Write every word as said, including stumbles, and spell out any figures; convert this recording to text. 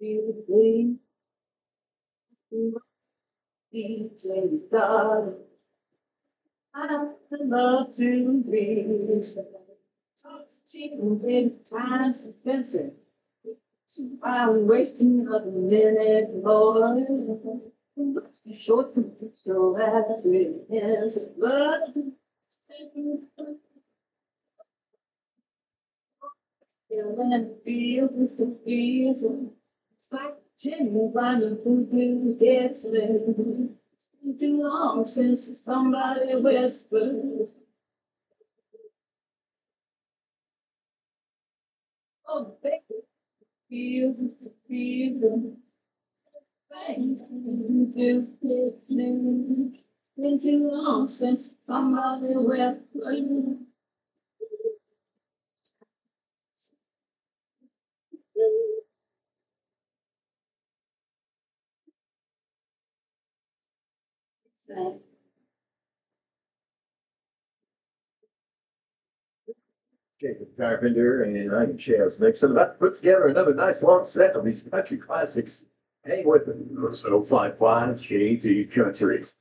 Beautifully, each lady started. I love to read. Talks cheap and big times expensive. I'm wasting a minute more. Looks too short, so that it ends. But feeling and feels the feels. It's like genuine who do get to it. It's too long since somebody whispered. Oh, baby, feel the feeling. Thank you, just listening. It's been too long since somebody whispered. Jacob Carpenter and Ryan Chaz Mixon about to put together another nice long set of these country classics. Hang with them. So five five J T Countries.